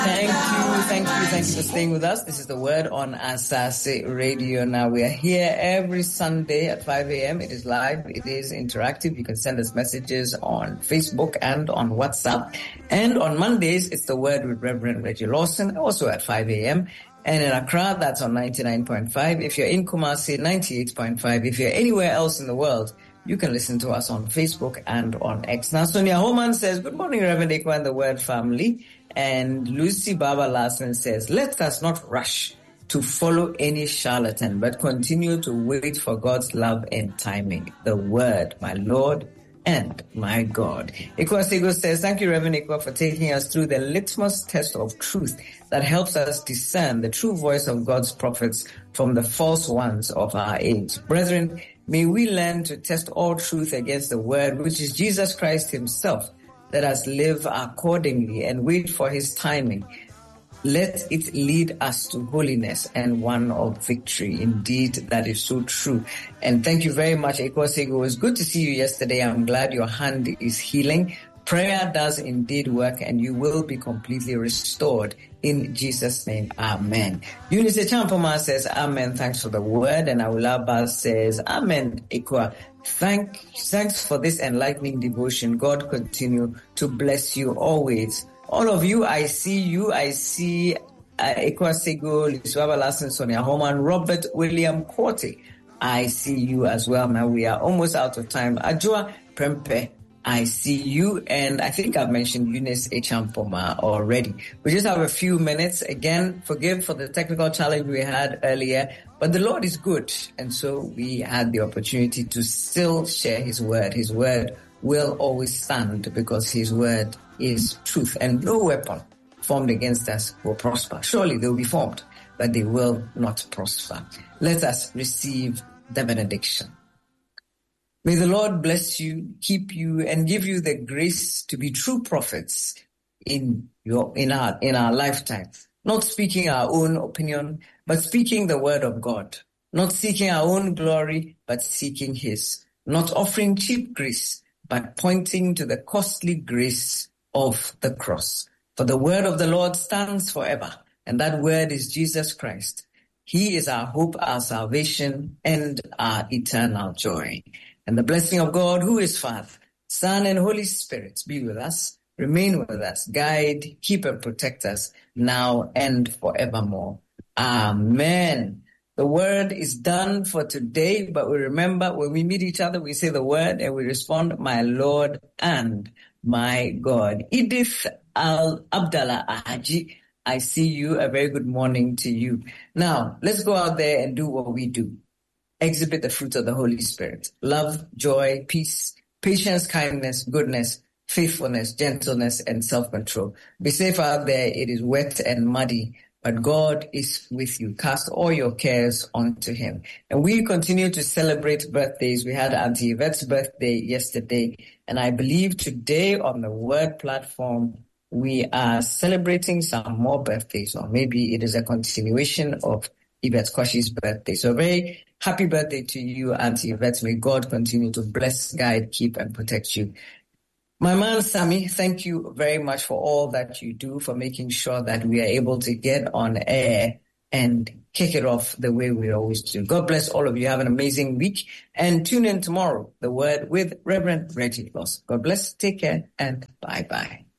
Thank you for staying with us. This is the Word on Asase Radio. Now, we are here every Sunday at 5 a.m. It is live. It is interactive. You can send us messages on Facebook and on WhatsApp. And on Mondays, it's the Word with Reverend Reggie Lawson, also at 5 a.m. And in Accra, that's on 99.5. If you're in Kumasi, 98.5. If you're anywhere else in the world, you can listen to us on Facebook and on X. Now, Sonia Holman says, good morning, Reverend Ekwa and the Word family. And Lucy Baba Larson says, let us not rush to follow any charlatan, but continue to wait for God's love and timing. The Word, my Lord and my God. Ekwa Sego says, thank you, Reverend Ekwa, for taking us through the litmus test of truth that helps us discern the true voice of God's prophets from the false ones of our age. Brethren, may we learn to test all truth against the Word, which is Jesus Christ himself. Let us live accordingly and wait for his timing. Let it lead us to holiness and one of victory. Indeed, that is so true. And thank you very much, Ekwasego. It was good to see you yesterday. I'm glad your hand is healing. Prayer does indeed work, and you will be completely restored in Jesus' name. Amen. Eunice Champoma says, Amen. Thanks for the word. And Awulaba says, Amen, Ekwa. Thanks for this enlightening devotion. God continue to bless you always. All of you, I see you. I see Ekwa Sego, Liswaba Larson, Sonia Homan, Robert William Korte. I see you as well. Now we are almost out of time. Ajua Prempe, I see you, and I think I've mentioned Eunice Echampoma already. We just have a few minutes. Again, forgive for the technical challenge we had earlier, but the Lord is good, and so we had the opportunity to still share his word. His word will always stand because his word is truth, and no weapon formed against us will prosper. Surely they will be formed, but they will not prosper. Let us receive the benediction. May the Lord bless you, keep you, and give you the grace to be true prophets in our lifetime. Not speaking our own opinion, but speaking the word of God. Not seeking our own glory, but seeking his. Not offering cheap grace, but pointing to the costly grace of the cross. For the word of the Lord stands forever, and that word is Jesus Christ. He is our hope, our salvation, and our eternal joy. And the blessing of God, who is Father, Son, and Holy Spirit, be with us, remain with us, guide, keep, and protect us now and forevermore. Amen. The word is done for today, but we remember when we meet each other, we say the word and we respond, my Lord and my God. Edith Abdallah Ahaji, I see you. A very good morning to you. Now, let's go out there and do what we do. Exhibit the fruit of the Holy Spirit. Love, joy, peace, patience, kindness, goodness, faithfulness, gentleness, and self-control. Be safe out there. It is wet and muddy, but God is with you. Cast all your cares onto him. And we continue to celebrate birthdays. We had Auntie Yvette's birthday yesterday, and I believe today on the Word platform, we are celebrating some more birthdays, or maybe it is a continuation of Yvette Koshi's birthday. So very happy birthday to you, Auntie Yvette. May God continue to bless, guide, keep, and protect you. My man, Sammy, thank you very much for all that you do, for making sure that we are able to get on air and kick it off the way we always do. God bless all of you. Have an amazing week. And tune in tomorrow, The Word with Reverend Reggie Lawson. God bless, take care, and bye-bye.